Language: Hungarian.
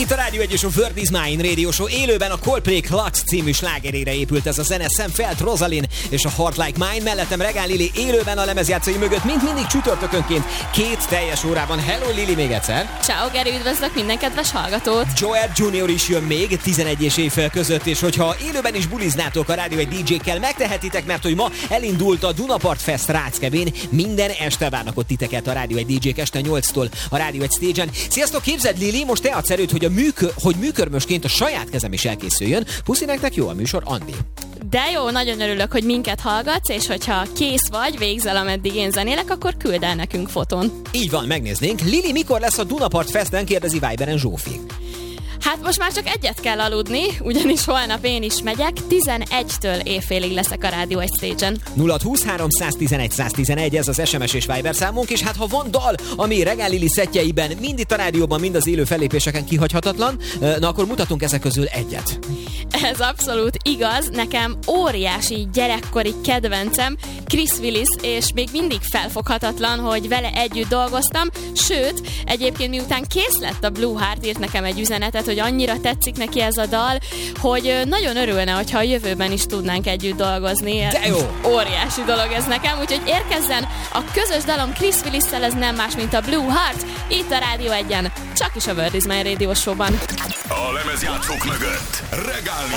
Itt a Rádió 1 és a Word is Mine Radio Show élőben a Coldplay Clutch című slágerére épült ez a zene. Sam Feldt, Rosalind és a Heart Like Mine, mellettem Regál Lili élőben a lemezjátszói mögött, mint mindig csütörtökönként 2 teljes órában. Hello Lili még egyszer! Ciao Geri, üdvözlök minden kedves hallgatót! Joel Junior is jön még 11 és éjfél között, és hogyha élőben is buliznátok a Rádió 1 DJ-kkel, megtehetitek, mert hogy ma elindult a Dunapart Fest Ráckevén. Minden este várnak ott titeket a Rádió 1 DJ-k este 8-tól a Rádió 1 stage-en. Sziasztok, képzeld Lili, most te adsz erőt, hogy műkörmösként a saját kezem is elkészüljön. Puszi nektek, jó a műsor, Andi. De jó, nagyon örülök, hogy minket hallgatsz, és hogyha kész vagy, végzel, ameddig én zenélek, akkor küld el nekünk fotón. Így van, megnéznénk. Lili, mikor lesz a Dunapart Festen, kérdezi Viberen Zsófi. Hát most már csak egyet kell aludni, ugyanis holnap én is megyek, 11-től éjfélig leszek a Rádió 1 stage-en. 0-20-3 111 111, ez az SMS és Viber számunk, és hát ha van dal, ami Regál Lili szettjeiben mind itt a rádióban, mind az élő fellépéseken kihagyhatatlan, na akkor mutatunk ezek közül egyet. Ez abszolút igaz, nekem óriási gyerekkori kedvencem Chris Willis, és még mindig felfoghatatlan, hogy vele együtt dolgoztam, sőt, egyébként miután kész lett a Blue Heart, írt nekem egy üzenetet, hogy annyira tetszik neki ez a dal, hogy nagyon örülne, hogyha a jövőben is tudnánk együtt dolgozni. De jó! Óriási dolog ez nekem, úgyhogy érkezzen a közös dalom Chris Willis-szel, ez nem más, mint a Blue Heart, itt a Rádió 1-en, csak is a Word is Mine Radio Show-ban. A lemezjátszók mögött Regál